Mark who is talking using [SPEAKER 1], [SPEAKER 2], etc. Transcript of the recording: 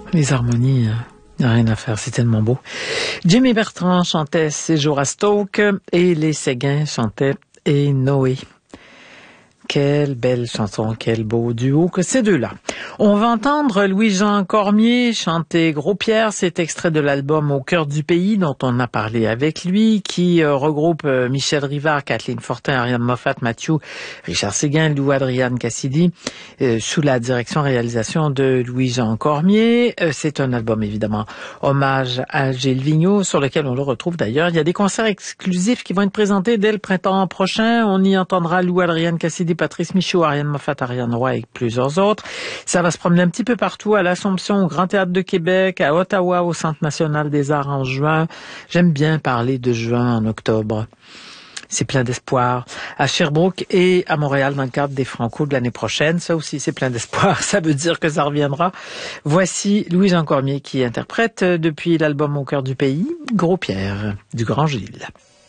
[SPEAKER 1] Les harmonies, il n'y a rien à faire, c'est tellement beau. Jimmy Bertrand chantait Séjour à Stoke et les Séguins chantaient Et Noé. Quelle belle chanson, quel beau duo que ces deux-là. On va entendre Louis-Jean Cormier chanter Gros Pierre, c'est extrait de l'album Au cœur du pays dont on a parlé avec lui, qui regroupe Michel Rivard, Kathleen Fortin, Ariane Moffat, Mathieu, Richard Séguin, Lou Adriane Cassidy, sous la direction réalisation de Louis-Jean Cormier. C'est un album évidemment hommage à Gilles Vigneault, sur lequel on le retrouve d'ailleurs. Il y a des concerts exclusifs qui vont être présentés dès le printemps prochain. On y entendra Lou Adriane Cassidy, Patrice Michaud, Ariane Moffat, Ariane Roy et plusieurs autres. Ça va se promener un petit peu partout, à l'Assomption, au Grand Théâtre de Québec, à Ottawa, au Centre national des arts en juin. J'aime bien parler de juin en octobre. C'est plein d'espoir. À Sherbrooke et à Montréal dans le cadre des Franco de l'année prochaine. Ça aussi, c'est plein d'espoir. Ça veut dire que ça reviendra. Voici Louis-Jean Cormier qui interprète depuis l'album Au cœur du pays, Gros Pierre, du Grand Gilles.